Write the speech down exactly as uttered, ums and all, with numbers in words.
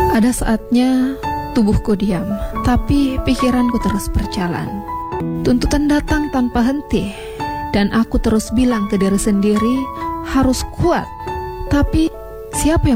Ada saatnya tubuhku diam, tapi pikiranku terus berjalan. Tuntutan datang tanpa henti, dan aku terus bilang ke diri sendiri, harus kuat. Tapi siapa yang